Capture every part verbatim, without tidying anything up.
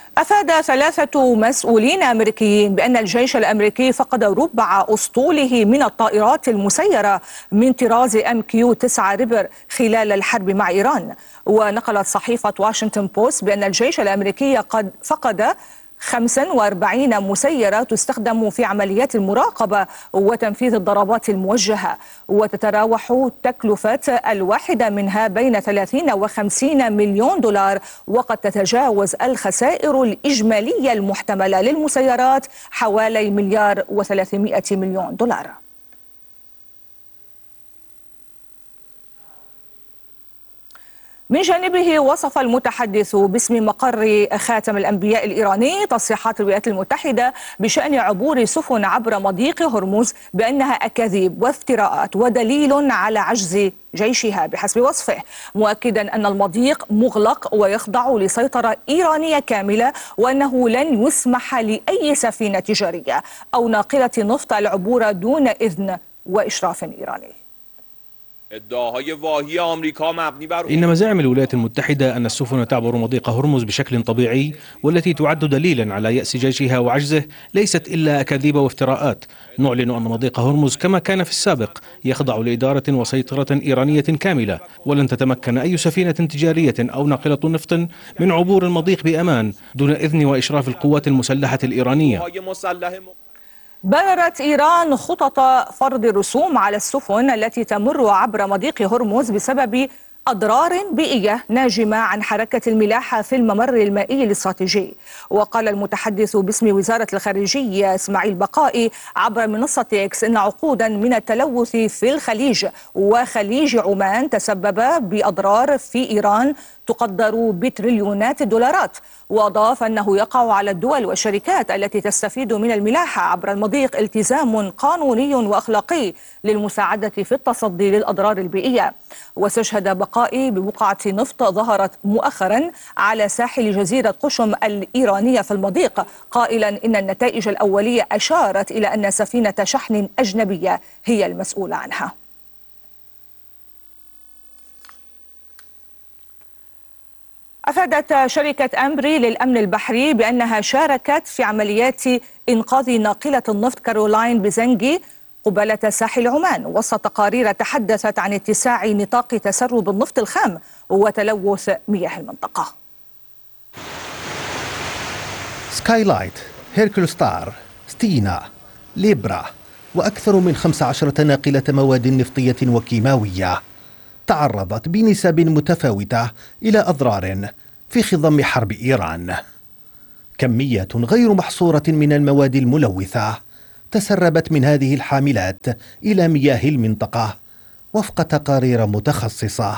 أفاد ثلاثة مسؤولين أمريكيين بأن الجيش الأمريكي فقد ربع أسطوله من الطائرات المسيرة من طراز إم كيو تسعة ريبر خلال الحرب مع إيران. ونقلت صحيفة واشنطن بوست بأن الجيش الأمريكي قد فقد خمسة وأربعين مسيرة تستخدم في عمليات المراقبة وتنفيذ الضربات الموجهة، وتتراوح تكلفة الواحدة منها بين ثلاثين وخمسين مليون دولار، وقد تتجاوز الخسائر الإجمالية المحتملة للمسيرات حوالي مليار وثلاثمائة مليون دولار. من جانبه وصف المتحدث باسم مقر خاتم الأنبياء الإيراني تصريحات الولايات المتحدة بشأن عبور سفن عبر مضيق هرمز بأنها أكاذيب وافتراءات ودليل على عجز جيشها بحسب وصفه، مؤكدا أن المضيق مغلق ويخضع لسيطرة إيرانية كاملة، وأنه لن يسمح لأي سفينة تجارية أو ناقلة نفط العبور دون إذن وإشراف إيراني. إن مزاعم الولايات المتحدة أن السفن تعبر مضيق هرمز بشكل طبيعي والتي تعد دليلا على يأس جيشها وعجزه ليست إلا أكاذيب وافتراءات. نعلن أن مضيق هرمز كما كان في السابق يخضع لإدارة وسيطرة إيرانية كاملة، ولن تتمكن أي سفينة تجارية أو ناقلة نفط من عبور المضيق بأمان دون إذن وإشراف القوات المسلحة الإيرانية. بررت إيران خطط فرض الرسوم على السفن التي تمر عبر مضيق هرمز بسبب أضرار بيئية ناجمة عن حركة الملاحة في الممر المائي الاستراتيجي. وقال المتحدث باسم وزارة الخارجية إسماعيل بقائي عبر منصة إكس إن عقودا من التلوث في الخليج وخليج عمان تسبب بأضرار في إيران تقدر بتريليونات الدولارات. وأضاف أنه يقع على الدول والشركات التي تستفيد من الملاحة عبر المضيق التزام قانوني وأخلاقي للمساعدة في التصدي للأضرار البيئية. واستشهد بقائي ببقعة نفط ظهرت مؤخرا على ساحل جزيرة قشم الإيرانية في المضيق، قائلا إن النتائج الأولية أشارت إلى أن سفينة شحن أجنبية هي المسؤولة عنها. أفادت شركة أمبري للأمن البحري بأنها شاركت في عمليات إنقاذ ناقلة النفط كارولاين بزنجي قبالة ساحل عمان، وسط تقارير تحدثت عن اتساع نطاق تسرب النفط الخام وتلوث مياه المنطقة. سكاي لايت، هيركل ستار، ستينا، ليبرا وأكثر من خمس عشرة ناقلة مواد نفطية وكيماوية تعرضت بنسب متفاوتة إلى أضرار في خضم حرب إيران. كمية غير محصورة من المواد الملوثة تسربت من هذه الحاملات إلى مياه المنطقة وفق تقارير متخصصة.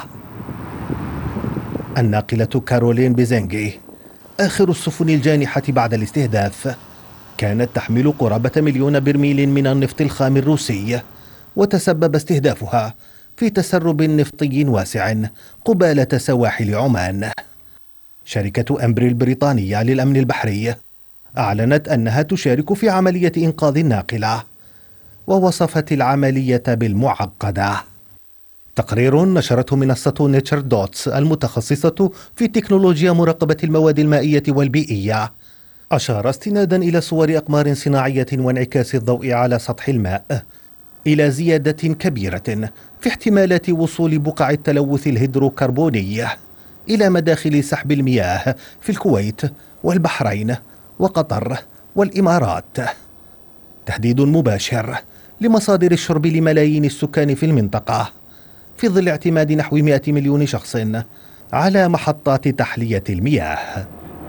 الناقلة كارولين بيزنجي آخر السفن الجانحة بعد الاستهداف كانت تحمل قرابة مليون برميل من النفط الخام الروسي، وتسبب استهدافها في تسرب نفطي واسع قبالة سواحل عمان. شركة أمبري البريطانية للأمن البحري أعلنت أنها تشارك في عملية إنقاذ الناقلة، ووصفت العملية بالمعقدة. تقرير نشرته منصة نيتشر دوتس المتخصصة في تكنولوجيا مراقبة المواد المائية والبيئية أشار استنادا إلى صور أقمار صناعية وانعكاس الضوء على سطح الماء إلى زيادة كبيرة في احتمالات وصول بقع التلوث الهيدروكربوني إلى مداخل سحب المياه في الكويت والبحرين وقطر والإمارات. تهديد مباشر لمصادر الشرب لملايين السكان في المنطقة في ظل اعتماد نحو مئة مليون شخص على محطات تحلية المياه.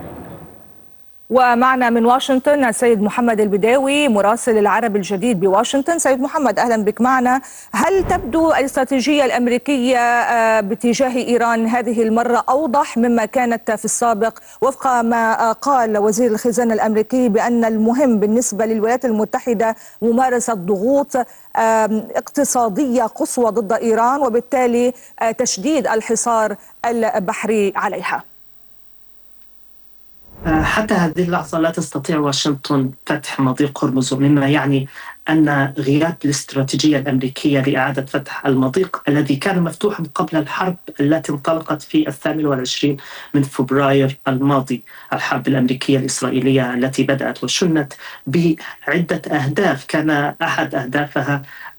ومعنا من واشنطن السيد محمد البداوي مراسل العرب الجديد بواشنطن. سيد محمد أهلا بك معنا. هل تبدو الاستراتيجية الأمريكية باتجاه إيران هذه المرة أوضح مما كانت في السابق، وفق ما قال وزير الخزانة الأمريكي بأن المهم بالنسبة للولايات المتحدة ممارسة ضغوط اقتصادية قصوى ضد إيران وبالتالي تشديد الحصار البحري عليها؟ حتى هذه اللحظة لا تستطيع واشنطن فتح مضيق هرمز، مما يعني أن غياب الاستراتيجية الأمريكية لإعادة فتح المضيق الذي كان مفتوحا قبل الحرب التي انطلقت في الثامن والعشرين من فبراير الماضي، الحرب الأمريكية الإسرائيلية التي بدأت وشنت بعدة أهداف، كان أحد أهدافها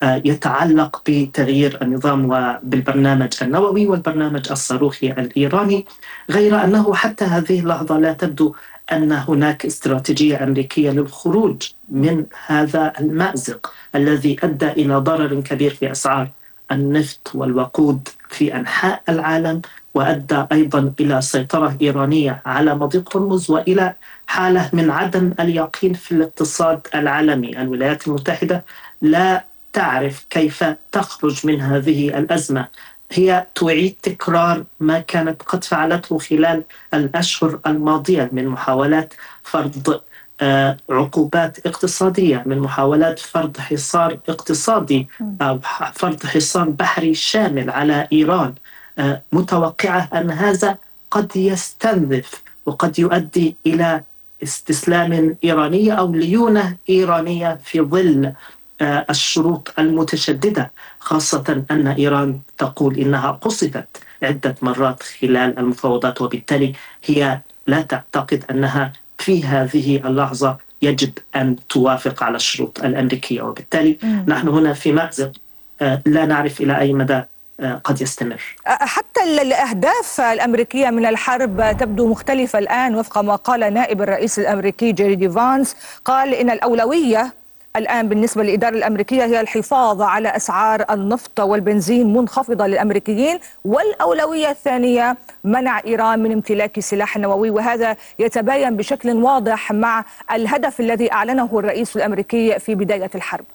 يتعلق بتغيير النظام وبالبرنامج النووي والبرنامج الصاروخي الإيراني، غير أنه حتى هذه اللحظة لا تبدو أن هناك استراتيجية أمريكية للخروج من هذا المأزق الذي أدى إلى ضرر كبير في أسعار النفط والوقود في أنحاء العالم، وأدى أيضا إلى سيطرة إيرانية على مضيق هرمز وإلى حالة من عدم اليقين في الاقتصاد العالمي. الولايات المتحدة لا تعرف كيف تخرج من هذه الأزمة، هي تعيد تكرار ما كانت قد فعلته خلال الأشهر الماضية من محاولات فرض عقوبات اقتصادية، من محاولات فرض حصار اقتصادي أو فرض حصار بحري شامل على إيران، متوقعة أن هذا قد يستنزف وقد يؤدي إلى استسلام إيراني أو ليونة إيرانية في ظل الشروط المتشددة، خاصة أن إيران تقول إنها قصفت عدة مرات خلال المفاوضات، وبالتالي هي لا تعتقد أنها في هذه اللحظة يجب أن توافق على الشروط الأمريكية، وبالتالي م. نحن هنا في مأزق لا نعرف إلى أي مدى قد يستمر. حتى الأهداف الأمريكية من الحرب تبدو مختلفة الآن، وفق ما قال نائب الرئيس الأمريكي جي دي فانس، قال إن الأولوية الآن بالنسبة للإدارة الأمريكية هي الحفاظ على أسعار النفط والبنزين منخفضة للأمريكيين، والأولوية الثانية منع إيران من امتلاك سلاح نووي، وهذا يتباين بشكل واضح مع الهدف الذي أعلنه الرئيس الأمريكي في بداية الحرب.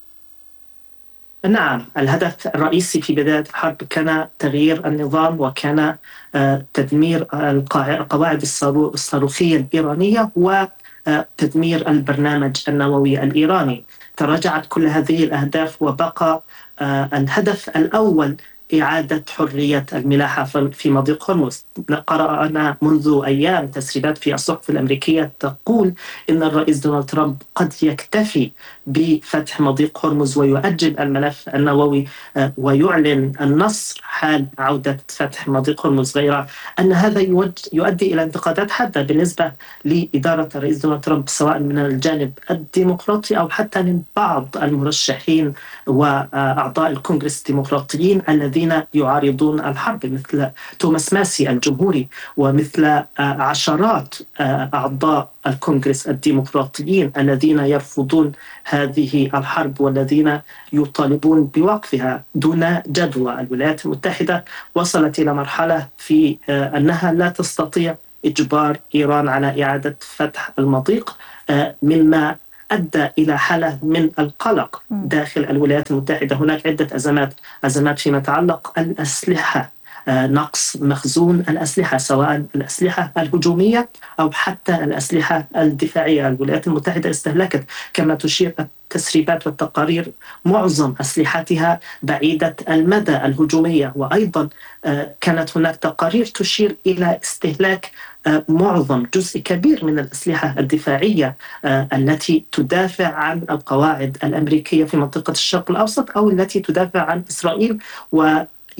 نعم، الهدف الرئيسي في بداية الحرب كان تغيير النظام، وكان تدمير القواعد الصاروخية الإيرانية وتدمير البرنامج النووي الإيراني. تراجعت كل هذه الأهداف وبقى الهدف الأول إعادة حرية الملاحة في مضيق هرمز. قرأنا منذ أيام تسريبات في الصحف الأمريكية تقول إن الرئيس دونالد ترامب قد يكتفي بفتح مضيق هرمز ويؤجل الملف النووي ويعلن النصر حال عودة فتح مضيق هرمز، غير أن هذا يؤدي إلى انتقادات حادة بالنسبة لإدارة الرئيس دونالد ترامب، سواء من الجانب الديمقراطي أو حتى من بعض المرشحين وأعضاء الكونغرس الديمقراطيين الذين يعارضون الحرب، مثل توماس ماسي الجمهوري ومثل عشرات أعضاء الكونغرس الديمقراطيين الذين يرفضون هذه الحرب والذين يطالبون بوقفها دون جدوى. الولايات المتحدة وصلت إلى مرحلة في أنها لا تستطيع إجبار إيران على إعادة فتح المضيق، مما أدى إلى حالة من القلق داخل الولايات المتحدة. هناك عدة أزمات أزمات فيما يتعلق الأسلحة، نقص مخزون الأسلحة، سواء الأسلحة الهجومية أو حتى الأسلحة الدفاعية. الولايات المتحدة استهلكت كما تشير التسريبات والتقارير معظم أسلحتها بعيدة المدى الهجومية، وأيضا كانت هناك تقارير تشير إلى استهلاك معظم جزء كبير من الأسلحة الدفاعية التي تدافع عن القواعد الأمريكية في منطقة الشرق الأوسط أو التي تدافع عن إسرائيل، و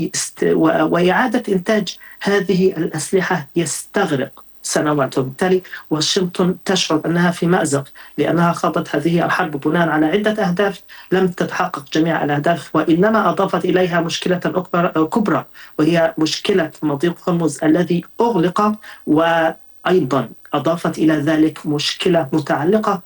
وإعادة إنتاج هذه الأسلحة يستغرق سنوات، وبالتالي واشنطن تشعر أنها في مأزق لأنها خاضت هذه الحرب بناء على عدة أهداف لم تتحقق جميع الأهداف، وإنما أضافت إليها مشكلة كبرى وهي مشكلة مضيق هرمز الذي أغلق، وأيضا أضافت إلى ذلك مشكلة متعلقة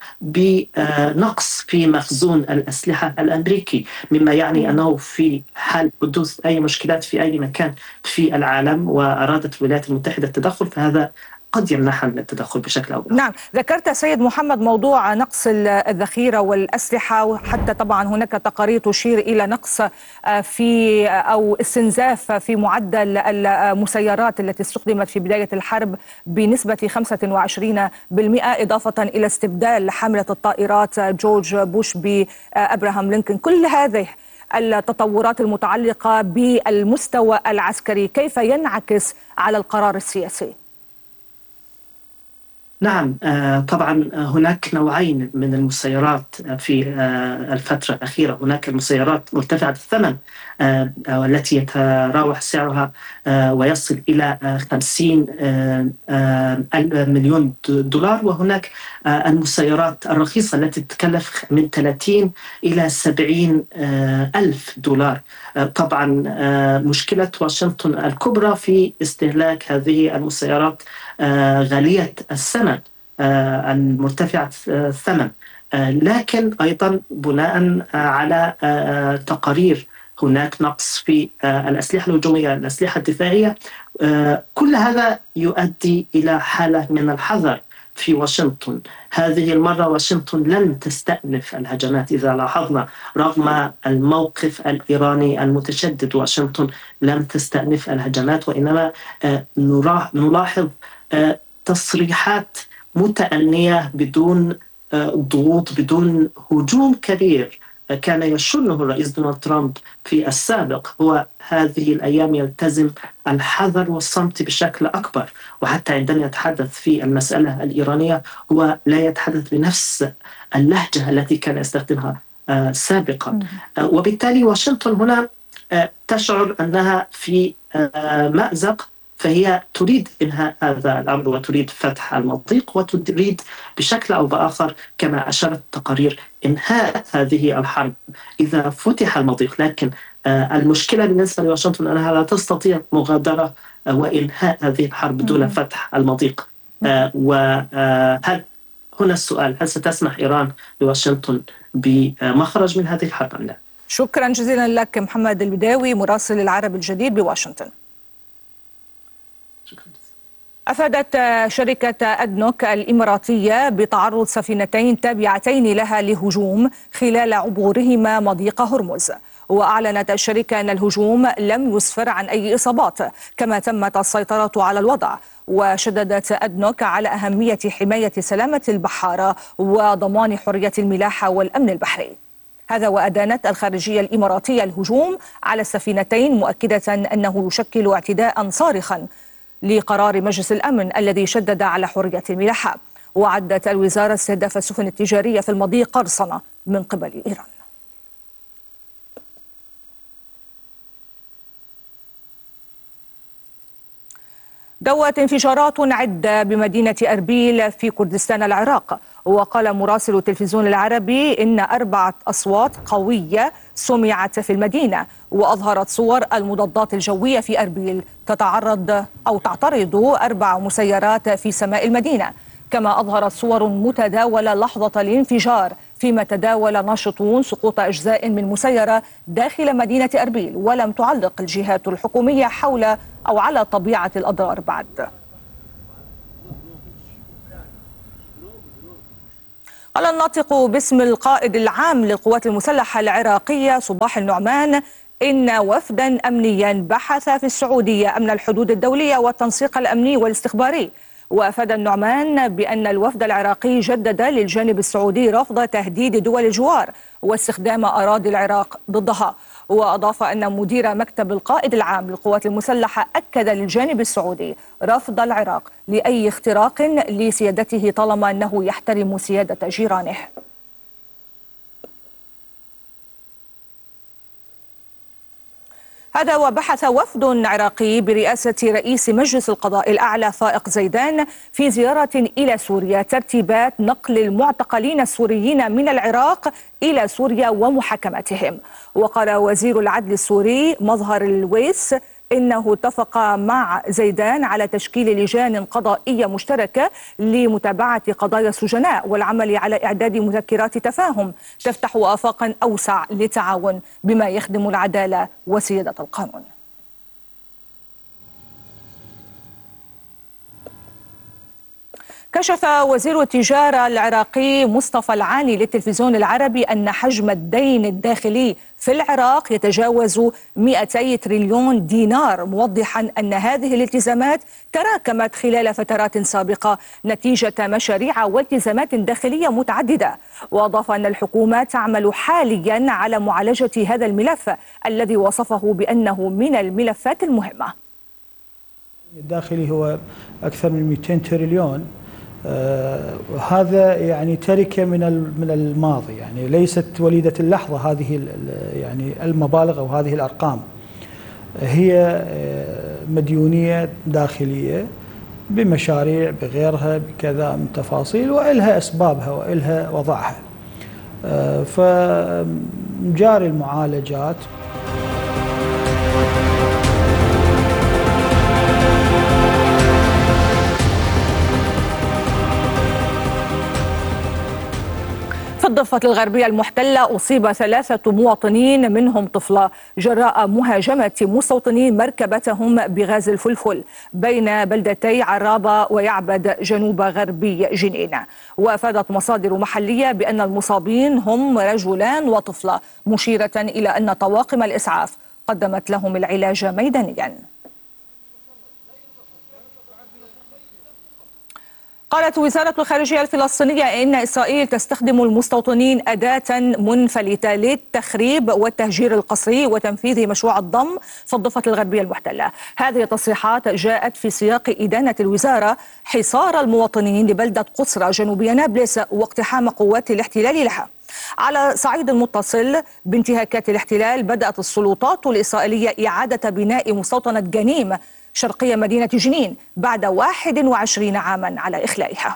بنقص في مخزون الأسلحة الأمريكي، مما يعني أنه في حال حدوث أي مشكلات في أي مكان في العالم وأرادت الولايات المتحدة التدخل، فهذا قد يمنعها من التدخل بشكل أو بآخر. نعم، ذكرت سيد محمد موضوع نقص الذخيرة والأسلحة، وحتى طبعا هناك تقارير تشير إلى نقص في أو استنزاف في معدل المسيرات التي استخدمت في بداية الحرب بنسبة خمسة وعشرين بالمئة، إضافة إلى استبدال حاملة الطائرات جورج بوش بأبراهام لينكولن. كل هذه التطورات المتعلقة بالمستوى العسكري كيف ينعكس على القرار السياسي؟ نعم، طبعا هناك نوعين من المسيرات في الفترة الأخيرة. هناك المسيرات مرتفعة الثمن والتي يتراوح سعرها ويصل إلى خمسين مليون دولار، وهناك المسيرات الرخيصة التي تتكلف من ثلاثين إلى سبعين ألف دولار. طبعا مشكلة واشنطن الكبرى في استهلاك هذه المسيرات غالية الثمن المرتفعة الثمن، لكن أيضا بناء على تقارير هناك نقص في الأسلحة الهجومية، الأسلحة الدفاعية. كل هذا يؤدي إلى حالة من الحذر في واشنطن. هذه المرة واشنطن لم تستأنف الهجمات إذا لاحظنا، رغم الموقف الإيراني المتشدد واشنطن لم تستأنف الهجمات، وإنما نلاحظ تصريحات متأنية بدون ضغوط، بدون هجوم كبير كان يشنه الرئيس دونالد ترامب في السابق. هو هذه الأيام يلتزم الحذر والصمت بشكل أكبر، وحتى عندما يتحدث في المسألة الإيرانية هو لا يتحدث بنفس اللهجة التي كان يستخدمها سابقا. وبالتالي واشنطن هنا تشعر أنها في مأزق، فهي تريد إنهاء هذا الأمر وتريد فتح المضيق، وتريد بشكل أو بآخر كما أشارت التقارير إنهاء هذه الحرب إذا فتح المضيق. لكن المشكلة بالنسبة لواشنطن أنها لا تستطيع مغادرة وإنهاء هذه الحرب دون فتح المضيق. وهل هنا السؤال، هل ستسمح إيران لواشنطن بمخرج من هذه الحرب أم لا؟ شكرا جزيلا لك محمد البداوي، مراسل العرب الجديد بواشنطن. أفادت شركة أدنوك الإماراتية بتعرض سفينتين تابعتين لها لهجوم خلال عبورهما مضيق هرمز، وأعلنت الشركة أن الهجوم لم يسفر عن أي إصابات، كما تمت السيطرة على الوضع. وشددت أدنوك على أهمية حماية سلامة البحارة وضمان حرية الملاحة والأمن البحري. هذا وأدانت الخارجية الإماراتية الهجوم على السفينتين، مؤكدة أنه يشكل اعتداء صارخا لقرار مجلس الأمن الذي شدد على حرية الملاحة. وعدت الوزارة استهداف السفن التجارية في المضيق قرصنة من قبل إيران. دوت انفجارات عدة بمدينة أربيل في كردستان العراق. وقال مراسل التلفزيون العربي إن أربعة أصوات قوية سمعت في المدينة، وأظهرت صور المضادات الجوية في أربيل تتعرض أو تعترض أربع مسيرات في سماء المدينة، كما أظهرت صور متداولة لحظة الانفجار، فيما تداول ناشطون سقوط أجزاء من مسيرة داخل مدينة أربيل، ولم تعلق الجهات الحكومية حول أو على طبيعة الأضرار بعد. قال الناطق باسم القائد العام للقوات المسلحة العراقية صباح النعمان إن وفدا أمنيا بحث في السعودية أمن الحدود الدولية والتنسيق الأمني والاستخباري. وأفاد النعمان بأن الوفد العراقي جدد للجانب السعودي رفض تهديد دول الجوار واستخدام أراضي العراق ضدها. وأضاف أن مدير مكتب القائد العام للقوات المسلحة أكد للجانب السعودي رفض العراق لأي اختراق لسيادته طالما أنه يحترم سيادة جيرانه. هذا وبحث وفد عراقي برئاسة رئيس مجلس القضاء الأعلى فائق زيدان في زيارة إلى سوريا ترتيبات نقل المعتقلين السوريين من العراق إلى سوريا ومحاكمتهم. وقال وزير العدل السوري مظهر الويس إنه اتفق مع زيدان على تشكيل لجان قضائية مشتركة لمتابعة قضايا السجناء والعمل على إعداد مذكرات تفاهم تفتح آفاقا أوسع للتعاون بما يخدم العدالة وسيادة القانون. كشف وزير التجارة العراقي مصطفى العاني للتلفزيون العربي أن حجم الدين الداخلي في العراق يتجاوز مئتي تريليون دينار، موضحا أن هذه الالتزامات تراكمت خلال فترات سابقة نتيجة مشاريع والتزامات داخلية متعددة. وأضاف أن الحكومة تعمل حاليا على معالجة هذا الملف الذي وصفه بأنه من الملفات المهمة. الداخلي هو أكثر من مئتين تريليون، هذا يعني تركة من من الماضي، يعني ليست وليدة اللحظة هذه يعني المبالغ أو هذه الأرقام، هي مديونية داخلية بمشاريع بغيرها بكذا من تفاصيل، وإلها أسبابها وإلها وضعها. فجاري المعالجات. في الضفة الغربية المحتلة أصيب ثلاثة مواطنين منهم طفلة جراء مهاجمة مستوطنين مركبتهم بغاز الفلفل بين بلدتي عرابة ويعبد جنوب غربي جنين. وافادت مصادر محلية بأن المصابين هم رجلان وطفلة، مشيرة إلى أن طواقم الإسعاف قدمت لهم العلاج ميدانيا. قالت وزارة الخارجية الفلسطينية إن إسرائيل تستخدم المستوطنين أداة منفلتة للتخريب والتهجير القسري وتنفيذ مشروع الضم في الضفة الغربية المحتلة. هذه التصريحات جاءت في سياق إدانة الوزارة حصار المواطنين لبلدة قصرى جنوبية نابلس واقتحام قوات الاحتلال لها. على صعيد متصل بانتهاكات الاحتلال، بدأت السلطات الإسرائيلية إعادة بناء مستوطنة جنيم شرقية مدينة جنين بعد واحد وعشرين عاما على إخلائها.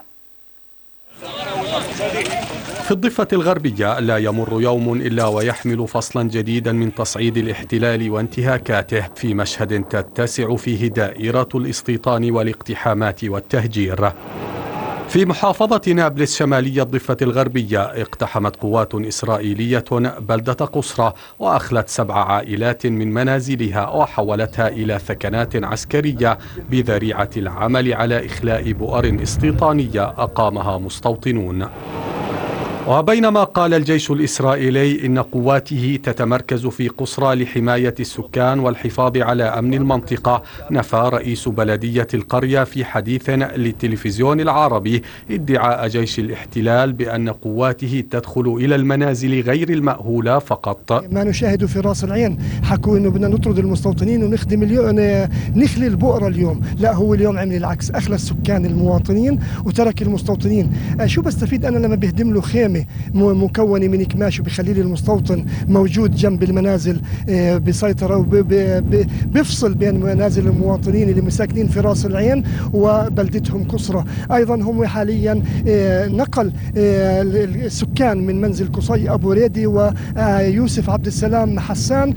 في الضفة الغربية لا يمر يوم إلا ويحمل فصلا جديدا من تصعيد الاحتلال وانتهاكاته، في مشهد تتسع فيه دائرة الاستيطان والاقتحامات والتهجير. في محافظة نابلس شمالية الضفة الغربية اقتحمت قوات إسرائيلية بلدة قصرى وأخلت سبع عائلات من منازلها وحولتها إلى ثكنات عسكرية بذريعة العمل على إخلاء بؤر استيطانية أقامها مستوطنون. وبينما قال الجيش الإسرائيلي إن قواته تتمركز في قصرى لحماية السكان والحفاظ على أمن المنطقة، نفى رئيس بلدية القرية في حديث للتلفزيون العربي ادعاء جيش الاحتلال بأن قواته تدخل إلى المنازل غير المأهولة فقط. ما نشاهده في راس العين حكوا إنه بدنا نطرد المستوطنين ونخدم اليوم نخلي البؤرة اليوم، لا هو اليوم عمل العكس، أخلى السكان المواطنين وترك المستوطنين. شو بستفيد أنا لما بهدم له خيمة مكونة من كماش وبخلي لي المستوطن موجود جنب المنازل بسيطرة وبفصل بين منازل المواطنين اللي مساكنين في راس العين وبلدتهم قصرى. أيضا هم حاليا نقل السكان من منزل قصي أبو ريدي ويوسف عبد السلام حسان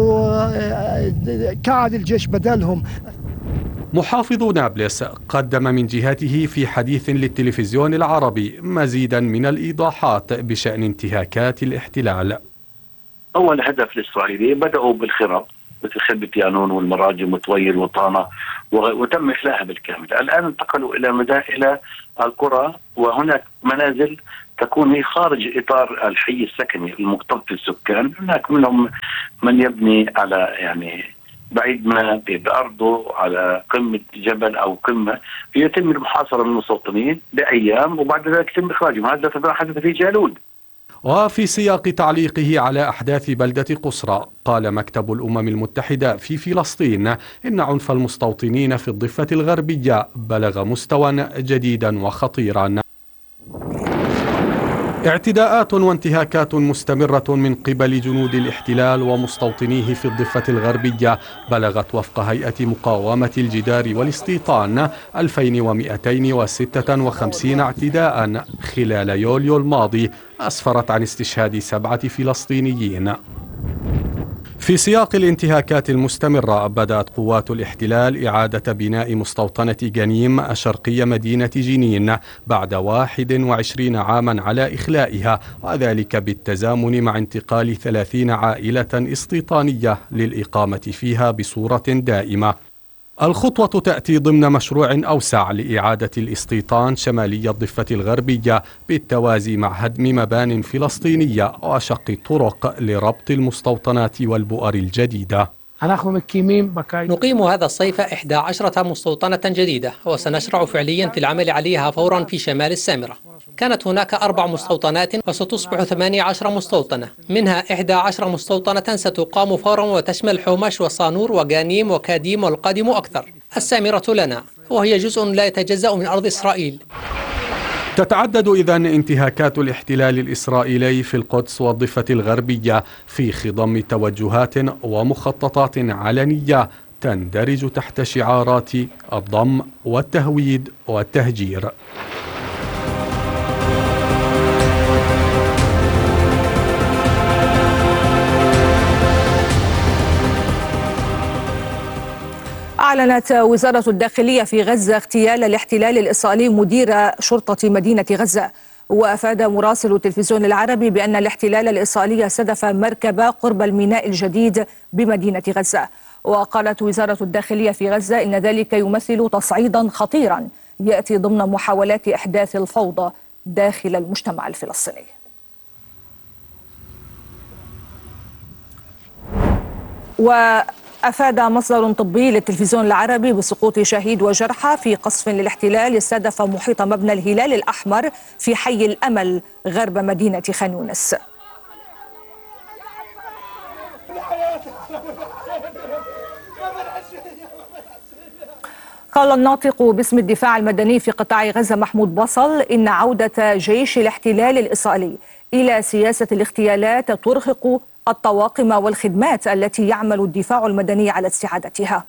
وكعد الجيش بدالهم. محافظ نابلس قدم من جهته في حديث للتلفزيون العربي مزيدا من الإيضاحات بشأن انتهاكات الاحتلال. أول هدف الإسرائيلي بدأوا بالخرب مثل خربة يانون والمراجم وطويل وطانة وتم إخلاءها بالكامل. الآن انتقلوا إلى إلى القرى، وهناك منازل تكون هي خارج إطار الحي السكني المختلط بالسكان. هناك منهم من يبني على يعني بعيد ما بأرضه على قمة جبل أو قمة، يتم المحاصرة من المستوطنين لأيام وبعد ذلك يتم إخراجهم. هذا حدث في جالود. وفي سياق تعليقه على أحداث بلدة قصرى، قال مكتب الأمم المتحدة في فلسطين إن عنف المستوطنين في الضفة الغربية بلغ مستوى جديدا وخطيرا. اعتداءات وانتهاكات مستمرة من قبل جنود الاحتلال ومستوطنيه في الضفة الغربية بلغت وفق هيئة مقاومة الجدار والاستيطان ألفين ومئتين وستة وخمسين اعتداء خلال يوليو الماضي، أسفرت عن استشهاد سبعة فلسطينيين. في سياق الانتهاكات المستمرة، بدأت قوات الاحتلال إعادة بناء مستوطنة جنيم شرقي مدينة جنين بعد واحد وعشرين عاما على إخلائها، وذلك بالتزامن مع انتقال ثلاثين عائلة استيطانية للإقامة فيها بصورة دائمة. الخطوة تأتي ضمن مشروع أوسع لإعادة الاستيطان شمالي الضفة الغربية بالتوازي مع هدم مبان فلسطينية وشق الطرق لربط المستوطنات والبؤر الجديدة. نقيم هذا الصيف إحدى عشرة مستوطنة جديدة، وسنشرع فعليا في العمل عليها فورا في شمال السامرة. كانت هناك أربع مستوطنات وستصبح ثمانية عشر مستوطنة، منها إحدى عشر مستوطنة ستقام فورا وتشمل حومش وصانور وجانيم وكاديم والقادم أكثر. السامرة لنا، وهي جزء لا يتجزأ من أرض إسرائيل. تتعدد إذن انتهاكات الاحتلال الإسرائيلي في القدس والضفة الغربية في خضم توجهات ومخططات علنية تندرج تحت شعارات الضم والتهويد والتهجير. أعلنت وزارة الداخلية في غزة اغتيال الاحتلال الإسرائيلي مدير شرطة مدينة غزة. وأفاد مراسل التلفزيون العربي بأن الاحتلال الإسرائيلي استهدف مركبة قرب الميناء الجديد بمدينة غزة. وقالت وزارة الداخلية في غزة إن ذلك يمثل تصعيدا خطيرا يأتي ضمن محاولات إحداث الفوضى داخل المجتمع الفلسطيني. وأفاد مصدر طبي للتلفزيون العربي بسقوط شهيد وجرحى في قصف للاحتلال استهدف محيط مبنى الهلال الأحمر في حي الأمل غرب مدينة خان يونس. قال الناطق باسم الدفاع المدني في قطاع غزة محمود بصل إن عودة جيش الاحتلال الإسرائيلي إلى سياسة الاغتيالات ترهق الطواقم والخدمات التي يعمل الدفاع المدني على استعادتها.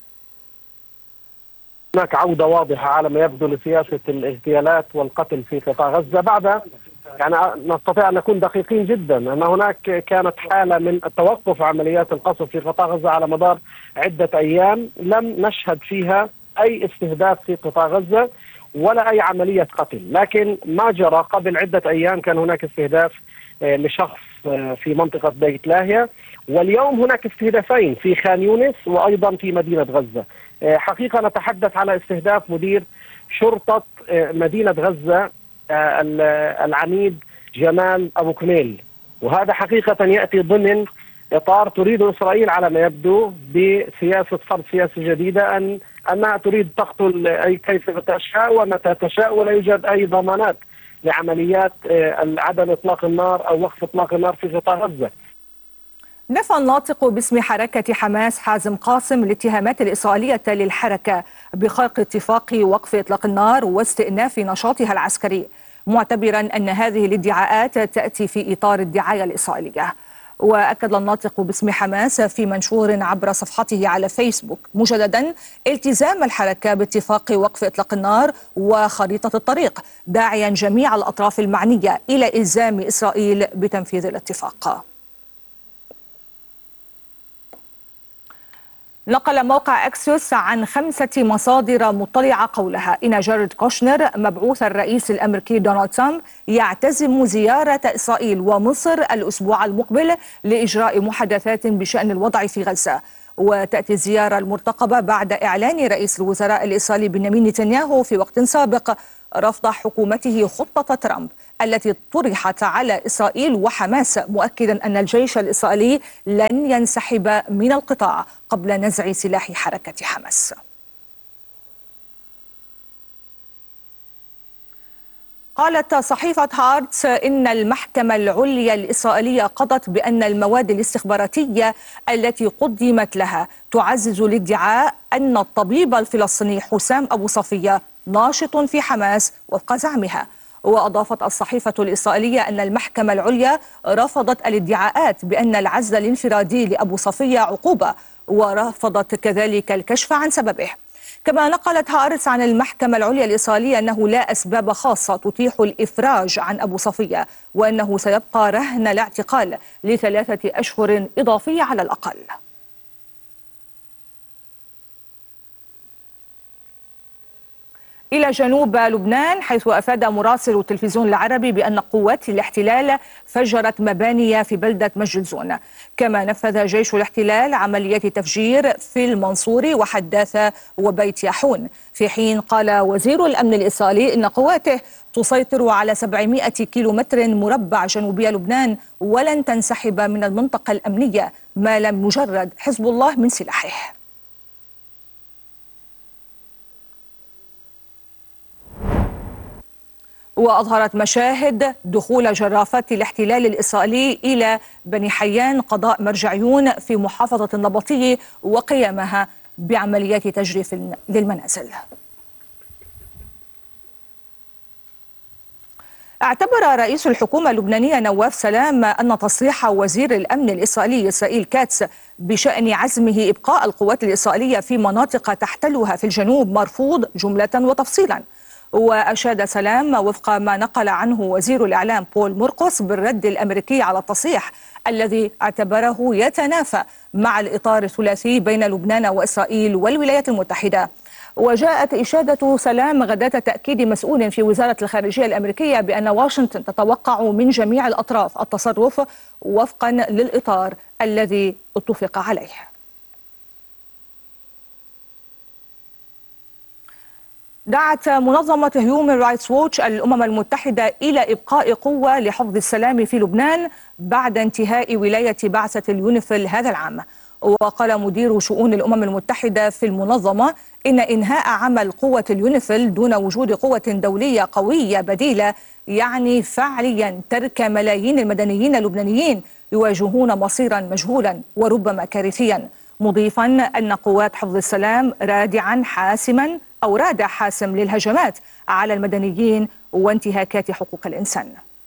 هناك عودة واضحة على ما يبدو لسياسة الاغتيالات والقتل في قطاع غزة بعد يعني نستطيع أن نكون دقيقين جدا أن هناك كانت حالة من توقف عمليات القصف في قطاع غزة على مدار عدة أيام لم نشهد فيها أي استهداف في قطاع غزة ولا أي عملية قتل، لكن ما جرى قبل عدة أيام كان هناك استهداف لشخص في منطقة بيت لاهيا، واليوم هناك استهدافين في خان يونس وأيضا في مدينة غزة. حقيقة نتحدث على استهداف مدير شرطة مدينة غزة العميد جمال أبو كميل، وهذا حقيقة يأتي ضمن إطار تريد إسرائيل على ما يبدو بسياسة فرض سياسة جديدة أن أنها تريد تقتل أي كيف تشاء ومتى تشاء، ولا يوجد أي ضمانات لعمليات عدم إطلاق النار أو وقف إطلاق النار في قطاع غزة. نفى الناطق باسم حركة حماس حازم قاسم الاتهامات الإسرائيلية للحركة بخرق اتفاق وقف إطلاق النار واستئناف نشاطها العسكري، معتبرا أن هذه الادعاءات تأتي في إطار الدعاية الإسرائيلية. وأكد الناطق باسم حماس في منشور عبر صفحته على فيسبوك مجددا التزام الحركة باتفاق وقف إطلاق النار وخريطة الطريق، داعيا جميع الأطراف المعنية إلى إلزام إسرائيل بتنفيذ الاتفاق. نقل موقع أكسيوس عن خمسة مصادر مطلعة قولها إن جاريد كوشنر مبعوث الرئيس الأمريكي دونالد ترامب يعتزم زيارة إسرائيل ومصر الأسبوع المقبل لإجراء محادثات بشأن الوضع في غزة. وتأتي الزيارة المرتقبة بعد إعلان رئيس الوزراء الإسرائيلي بنيامين نتنياهو في وقت سابق رفض حكومته خطة ترامب التي طرحت على إسرائيل وحماس، مؤكدا أن الجيش الإسرائيلي لن ينسحب من القطاع قبل نزع سلاح حركة حماس. قالت صحيفة هارتس إن المحكمة العليا الإسرائيلية قضت بأن المواد الاستخباراتية التي قدمت لها تعزز الادعاء أن الطبيب الفلسطيني حسام أبو صفية ناشط في حماس وفق زعمها. وأضافت الصحيفة الإسرائيلية أن المحكمة العليا رفضت الادعاءات بأن العزل الانفرادي لأبو صفية عقوبة، ورفضت كذلك الكشف عن سببه. كما نقلت هارتس عن المحكمة العليا الإسرائيلية أنه لا أسباب خاصة تتيح الإفراج عن أبو صفية، وأنه سيبقى رهن الاعتقال لثلاثة أشهر إضافية على الأقل. إلى جنوب لبنان، حيث أفاد مراسل التلفزيون العربي بأن قوات الاحتلال فجرت مباني في بلدة مجلزون. كما نفذ جيش الاحتلال عمليات تفجير في المنصوري وحداثة وبيت ياحون، في حين قال وزير الأمن الإسرائيلي إن قواته تسيطر على سبعمائة كيلومتر مربع جنوبي لبنان ولن تنسحب من المنطقة الأمنية ما لم يجرد حزب الله من سلاحه. وأظهرت مشاهد دخول جرافات الاحتلال الإسرائيلي إلى بني حيان قضاء مرجعيون في محافظة النبطية وقيامها بعمليات تجريف للمنازل. اعتبر رئيس الحكومة اللبنانية نواف سلام أن تصريح وزير الأمن الإسرائيلي إسرائيل كاتس بشأن عزمه إبقاء القوات الإسرائيلية في مناطق تحتلها في الجنوب مرفوض جملة وتفصيلا. وأشاد سلام وفق ما نقل عنه وزير الإعلام بول مرقس بالرد الأمريكي على التصريح الذي اعتبره يتنافى مع الإطار الثلاثي بين لبنان وإسرائيل والولايات المتحدة. وجاءت إشادة سلام غداة تأكيد مسؤول في وزارة الخارجية الأمريكية بأن واشنطن تتوقع من جميع الأطراف التصرف وفقا للإطار الذي اتفق عليه. دعت منظمة هيومن رايتس ووتش الأمم المتحدة إلى إبقاء قوة لحفظ السلام في لبنان بعد انتهاء ولاية بعثة اليونيفيل هذا العام. وقال مدير شؤون الأمم المتحدة في المنظمة إن إنهاء عمل قوة اليونيفيل دون وجود قوة دولية قوية بديلة يعني فعليا ترك ملايين المدنيين اللبنانيين يواجهون مصيرا مجهولا وربما كارثيا، مضيفا أن قوات حفظ السلام رادعا حاسما أو رادع حاسم للهجمات على المدنيين وانتهاكات حقوق الإنسان.